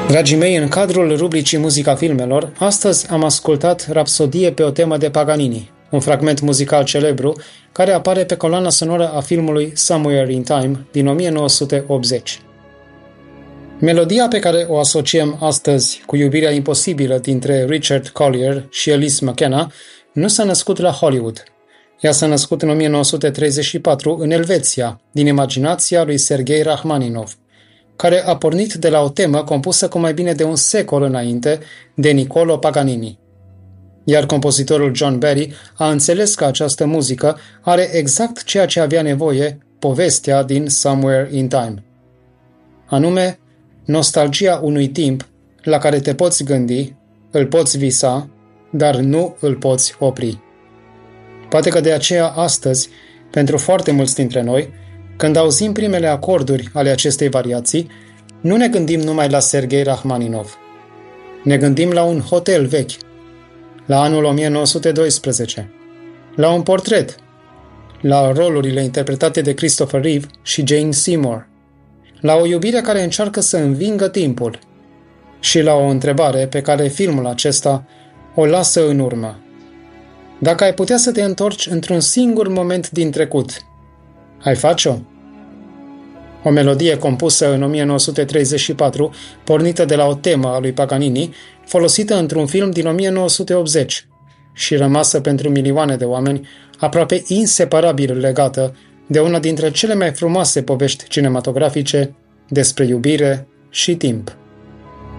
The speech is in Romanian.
Dragii mei, în cadrul rubricii Muzica filmelor, astăzi am ascultat Rapsodie pe o temă de Paganini, un fragment muzical celebru care apare pe coloana sonoră a filmului Somewhere in Time din 1980. Melodia pe care o asociem astăzi cu iubirea imposibilă dintre Richard Collier și Alice McKenna nu s-a născut la Hollywood. Ea s-a născut în 1934 în Elveția, din imaginația lui Sergei Rachmaninov, care a pornit de la o temă compusă cu mai bine de un secol înainte de Niccolò Paganini. Iar compozitorul John Barry a înțeles că această muzică are exact ceea ce avea nevoie povestea din Somewhere in Time, anume nostalgia unui timp la care te poți gândi, îl poți visa, dar nu îl poți opri. Poate că de aceea astăzi, pentru foarte mulți dintre noi, când auzim primele acorduri ale acestei variații, nu ne gândim numai la Sergei Rachmaninov. Ne gândim la un hotel vechi, la anul 1912, la un portret, la rolurile interpretate de Christopher Reeve și Jane Seymour, la o iubire care încearcă să învingă timpul și la o întrebare pe care filmul acesta o lasă în urmă. Dacă ai putea să te întorci într-un singur moment din trecut, ai face-o? O melodie compusă în 1934, pornită de la o temă a lui Paganini, folosită într-un film din 1980 și rămasă pentru milioane de oameni, aproape inseparabil legată de una dintre cele mai frumoase povești cinematografice despre iubire și timp.